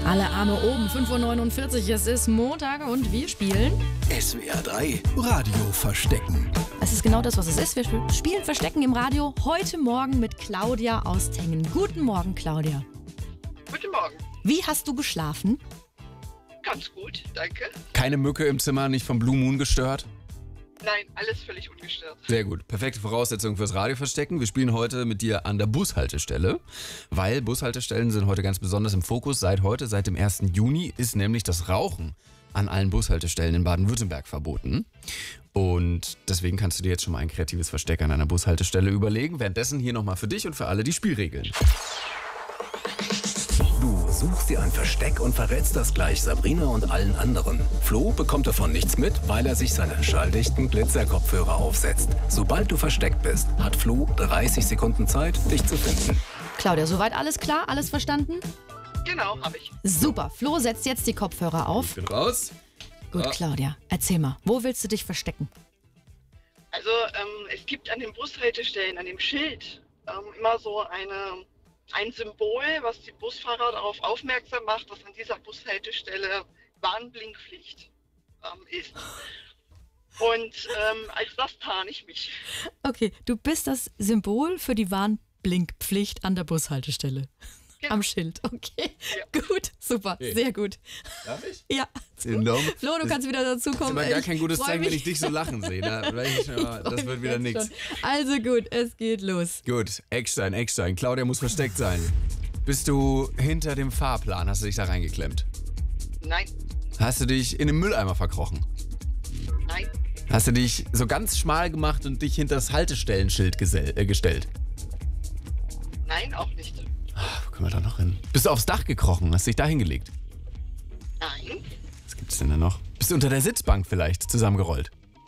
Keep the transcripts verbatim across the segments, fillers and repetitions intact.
Alle Arme oben, fünf Uhr neunundvierzig, es ist Montag und wir spielen... S W R drei Radio Verstecken. Es ist genau das, was es ist. Wir spielen Verstecken im Radio heute Morgen mit Claudia aus Tengen. Guten Morgen, Claudia. Guten Morgen. Wie hast du geschlafen? Ganz gut, danke. Keine Mücke im Zimmer, nicht vom Blue Moon gestört? Nein, alles völlig ungestört. Sehr gut. Perfekte Voraussetzung fürs Radio Verstecken. Wir spielen heute mit dir an der Bushaltestelle, weil Bushaltestellen sind heute ganz besonders im Fokus. Seit heute, seit dem ersten Juni, ist nämlich das Rauchen an allen Bushaltestellen in Baden-Württemberg verboten. Und deswegen kannst du dir jetzt schon mal ein kreatives Versteck an einer Bushaltestelle überlegen. Währenddessen hier nochmal für dich und für alle die Spielregeln. Du suchst dir ein Versteck und verrätst das gleich Sabrina und allen anderen. Flo bekommt davon nichts mit, weil er sich seine schalldichten Glitzerkopfhörer aufsetzt. Sobald du versteckt bist, hat Flo dreißig Sekunden Zeit, dich zu finden. Claudia, soweit alles klar? Alles verstanden? Genau, habe ich. Super. Flo setzt jetzt die Kopfhörer auf. Ich bin raus. Gut, Ja. Claudia, erzähl mal. Wo willst du dich verstecken? Also ähm, es gibt an den Bushaltestellen, an dem Schild, ähm, immer so eine, ein Symbol, was die Busfahrer darauf aufmerksam macht, dass an dieser Bushaltestelle Warnblinkpflicht ähm, ist. Und ähm, als das tarne ich mich. Okay, du bist das Symbol für die Warnblinkpflicht an der Bushaltestelle. Genau. Am Schild, okay. Ja. Gut, super, Okay. sehr gut. Darf ich? Ja. Enorm. Flo, du kannst wieder dazu Das ist kommen. immer gar Ich kein gutes freu Zeichen, wenn mich. ich dich so lachen sehe. Ne? Weiß ich schon mal, Ich freu das wird mich wieder jetzt nichts. schon. Also gut, es geht los. Gut, Eckstein, Eckstein. Claudia muss versteckt sein. Bist du hinter dem Fahrplan? Hast du dich da reingeklemmt? Nein, Hast du dich in den Mülleimer verkrochen? nein, Hast du dich so ganz schmal gemacht und dich hinter das Haltestellenschild gesell, äh, gestellt? nein, auch nicht. Wo können wir da noch hin? Bist du aufs Dach gekrochen? Hast dich da hingelegt? Nein, Was gibt's denn da noch? Bist du unter der Sitzbank vielleicht zusammengerollt?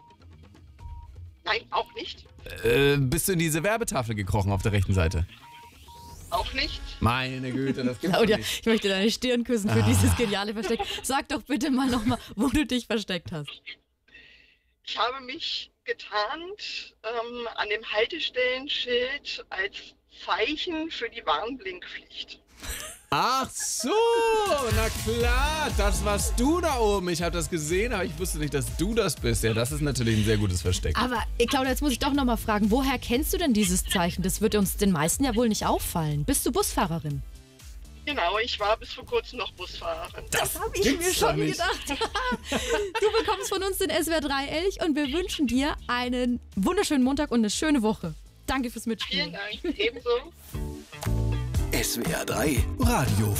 nein, auch nicht. Äh, bist du in diese Werbetafel gekrochen auf der rechten Seite? Auch nicht. Meine Güte, das gibt's Claudia, doch nicht. ich möchte deine Stirn küssen für dieses geniale Versteck. Sag doch bitte mal nochmal, wo du dich versteckt hast. Ich habe mich getarnt ähm, an dem Haltestellenschild als Zeichen für die Warnblinkpflicht. Ach so, na klar, das warst du da oben. Ich habe das gesehen, aber ich wusste nicht, dass du das bist. Ja, das ist natürlich ein sehr gutes Versteck. Aber äh, Claudia, jetzt muss ich doch nochmal fragen, woher kennst du denn dieses Zeichen? Das wird uns den meisten ja wohl nicht auffallen. Bist du Busfahrerin? Genau, ich war bis vor kurzem noch Busfahrerin. Das habe ich gibt's mir doch schon nicht. gedacht. Du bekommst von uns den S W R drei Elch und wir wünschen dir einen wunderschönen Montag und eine schöne Woche. Danke fürs Vielen Mitspielen. Dank, ebenso. S W R drei Radio